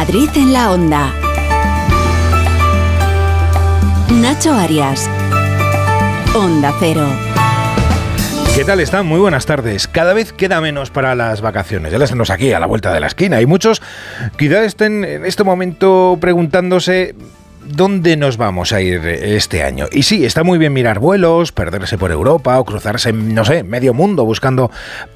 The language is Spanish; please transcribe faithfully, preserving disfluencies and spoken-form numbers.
Madrid en la Onda. Nacho Arias. Onda Cero. ¿Qué tal están? Muy buenas tardes. Cada vez queda menos para las vacaciones. Ya las tenemos aquí, a la vuelta de la esquina. Y muchos quizás estén en este momento preguntándose ¿dónde nos vamos a ir este año? Y sí, está muy bien mirar vuelos, perderse por Europa o cruzarse, no sé, medio mundo buscando